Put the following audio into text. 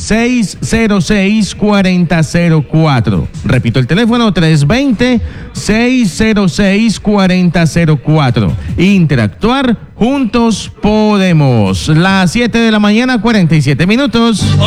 320-606-4004. Repito el teléfono, 320-606-4004. Interactuar, juntos podemos. Las 7 de la mañana, 47 minutos.